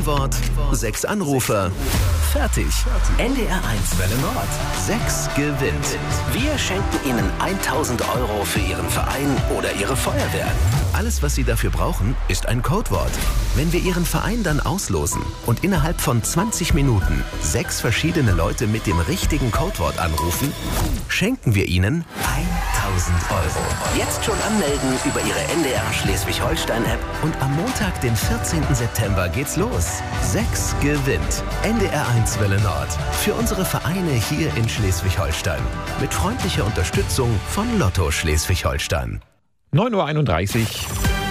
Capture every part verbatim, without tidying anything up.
Ein Wort, sechs Anrufer. Fertig. N D R eins Welle Nord. Sechs gewinnt. Wir schenken Ihnen tausend Euro für Ihren Verein oder Ihre Feuerwehr. Alles, was Sie dafür brauchen, ist ein Codewort. Wenn wir Ihren Verein dann auslosen und innerhalb von zwanzig Minuten sechs verschiedene Leute mit dem richtigen Codewort anrufen, schenken wir Ihnen tausend Euro. Jetzt schon anmelden über Ihre N D R Schleswig-Holstein-App und am Montag, den vierzehnten September, geht's los. Sechs gewinnt. N D R eins Welle Nord. Für unsere Vereine hier in Schleswig-Holstein. Mit freundlicher Unterstützung von Lotto Schleswig-Holstein. neun Uhr einunddreißig.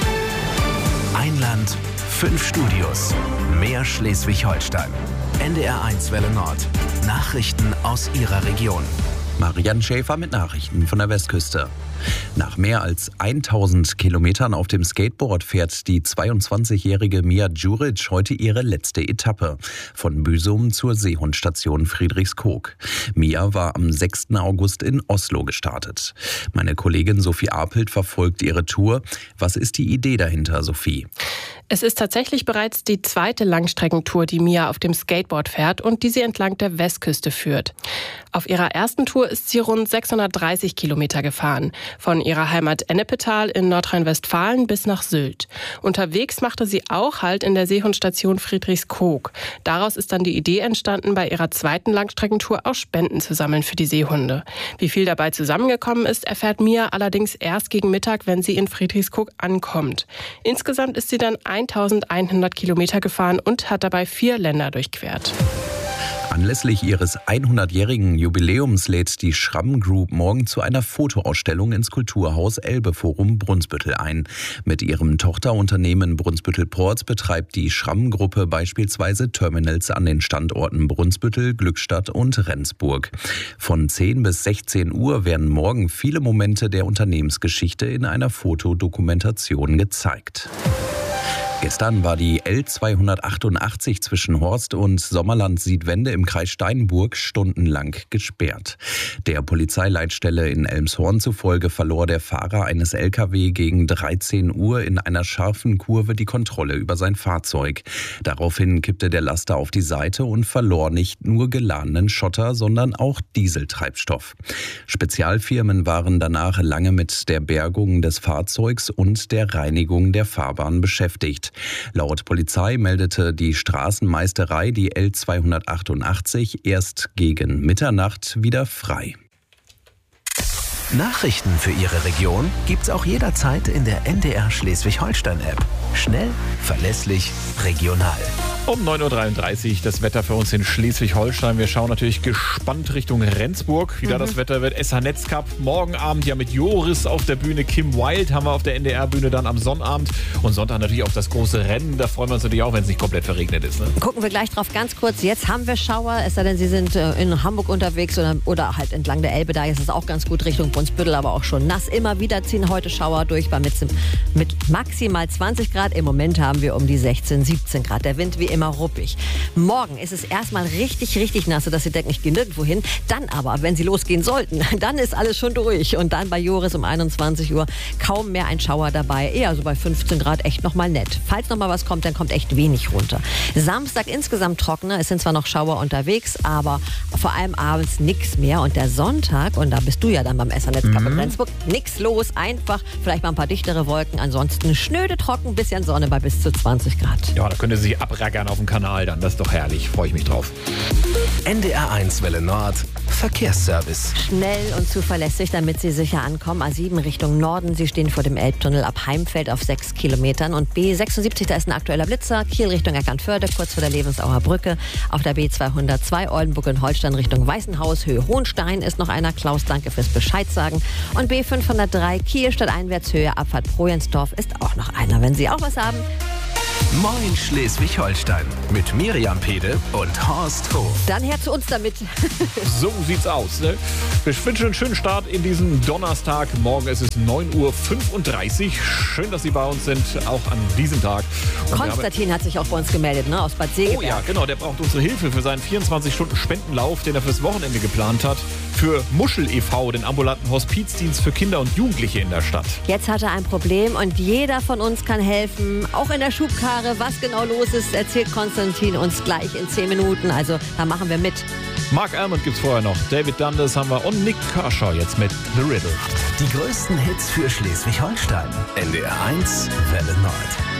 Ein Land, fünf Studios. Mehr Schleswig-Holstein. N D R eins Welle Nord. Nachrichten aus Ihrer Region. Marianne Schäfer mit Nachrichten von der Westküste. Nach mehr als tausend Kilometern auf dem Skateboard fährt die zweiundzwanzigjährige Mia Djuric heute ihre letzte Etappe. Von Büsum zur Seehundstation Friedrichskoog. Mia war am sechsten August in Oslo gestartet. Meine Kollegin Sophie Apelt verfolgt ihre Tour. Was ist die Idee dahinter, Sophie? Es ist tatsächlich bereits die zweite Langstreckentour, die Mia auf dem Skateboard fährt und die sie entlang der Westküste führt. Auf ihrer ersten Tour ist sie rund sechshundertdreißig Kilometer gefahren. Von ihrer Heimat Ennepetal in Nordrhein-Westfalen bis nach Sylt. Unterwegs machte sie auch Halt in der Seehundstation Friedrichskoog. Daraus ist dann die Idee entstanden, bei ihrer zweiten Langstreckentour auch Spenden zu sammeln für die Seehunde. Wie viel dabei zusammengekommen ist, erfährt Mia allerdings erst gegen Mittag, wenn sie in Friedrichskoog ankommt. Insgesamt ist sie dann eintausendeinhundert Kilometer gefahren und hat dabei vier Länder durchquert. Anlässlich ihres hundertjährigen Jubiläums lädt die Schramm Group morgen zu einer Fotoausstellung ins Kulturhaus Elbe-Forum Brunsbüttel ein. Mit ihrem Tochterunternehmen Brunsbüttel-Ports betreibt die Schramm-Gruppe beispielsweise Terminals an den Standorten Brunsbüttel, Glückstadt und Rendsburg. Von zehn bis sechzehn Uhr werden morgen viele Momente der Unternehmensgeschichte in einer Fotodokumentation gezeigt. Gestern war die L zweihundertachtundachtzig zwischen Horst und Sommerland-Südwende im Kreis Steinburg stundenlang gesperrt. Der Polizeileitstelle in Elmshorn zufolge verlor der Fahrer eines L K W gegen dreizehn Uhr in einer scharfen Kurve die Kontrolle über sein Fahrzeug. Daraufhin kippte der Laster auf die Seite und verlor nicht nur geladenen Schotter, sondern auch Dieseltreibstoff. Spezialfirmen waren danach lange mit der Bergung des Fahrzeugs und der Reinigung der Fahrbahn beschäftigt. Laut Polizei meldete die Straßenmeisterei die L zweihundertachtundachtzig erst gegen Mitternacht wieder frei. Nachrichten für Ihre Region gibt's auch jederzeit in der N D R Schleswig-Holstein-App. Schnell, verlässlich, regional. Um neun Uhr dreiunddreißig das Wetter für uns in Schleswig-Holstein. Wir schauen natürlich gespannt Richtung Rendsburg, wie mhm. da das Wetter wird. S H-Netz Cup morgen Abend ja mit Joris auf der Bühne. Kim Wilde haben wir auf der N D R-Bühne dann am Sonnabend. Und Sonntag natürlich auch das große Rennen. Da freuen wir uns natürlich auch, wenn es nicht komplett verregnet ist. Ne? Gucken wir gleich drauf ganz kurz. Jetzt haben wir Schauer, es sei denn, Sie sind in Hamburg unterwegs oder, oder halt entlang der Elbe. Da ist es auch ganz gut Richtung Brunsbüttel, aber auch schon nass. Immer wieder ziehen heute Schauer durch bei mit, mit maximal zwanzig Grad. Im Moment haben wir um die sechzehn, siebzehn Grad. Der Wind wie immer ruppig. Morgen ist es erstmal richtig, richtig nass, dass Sie denken, ich gehe nirgendwo hin. Dann aber, wenn Sie losgehen sollten, dann ist alles schon durch. Und dann bei Joris um einundzwanzig Uhr kaum mehr ein Schauer dabei. Eher so bei fünfzehn Grad, echt nochmal nett. Falls nochmal was kommt, dann kommt echt wenig runter. Samstag insgesamt trockener. Es sind zwar noch Schauer unterwegs, aber vor allem abends nichts mehr. Und der Sonntag, und da bist du ja dann beim S H-Netz Cup in Rendsburg, nichts los, einfach vielleicht mal ein paar dichtere Wolken. Ansonsten schnöde, trocken, bisschen Sonne bei bis zu zwanzig Grad. Ja, da können Sie sich abrackern auf dem Kanal dann. Das ist doch herrlich. Freue ich mich drauf. N D R eins Welle Nord. Verkehrsservice. Schnell und zuverlässig, damit Sie sicher ankommen. A sieben Richtung Norden. Sie stehen vor dem Elbtunnel ab Heimfeld auf sechs Kilometern. Und B sechsundsiebzig, da ist ein aktueller Blitzer. Kiel Richtung Eckernförde, kurz vor der Lebensauer Brücke. Auf der B zweihundertzwei Oldenburg in Holstein Richtung Weißenhaus. Höhe Hohenstein ist noch einer. Klaus, danke fürs Bescheid sagen. Und B fünfhundertdrei Kiel stadteinwärts Höhe Abfahrt Projensdorf ist auch noch einer. Wenn Sie auch was haben. Moin Schleswig-Holstein mit Miriam Pede und Horst Hof. Dann her zu uns damit. So sieht's aus. Ne? Wir wünschen einen schönen Start in diesen Donnerstag. Morgen ist es neun Uhr fünfunddreißig. Schön, dass Sie bei uns sind, auch an diesem Tag. Und Konstantin hat sich auch bei uns gemeldet, ne? Aus Bad Segeberg. Oh ja, genau. Der braucht unsere Hilfe für seinen vierundzwanzig Stunden Spendenlauf, den er fürs Wochenende geplant hat. für Muschel e V, den ambulanten Hospizdienst für Kinder und Jugendliche in der Stadt. Jetzt hat er ein Problem und jeder von uns kann helfen. Auch in der Schubkarre. Was genau los ist, erzählt Konstantin uns gleich in zehn Minuten. Also da machen wir mit. Mark Almond gibt's vorher noch. David Dundas haben wir und Nick Kershaw jetzt mit The Riddle. Die größten Hits für Schleswig-Holstein. N D R eins Welle Nord.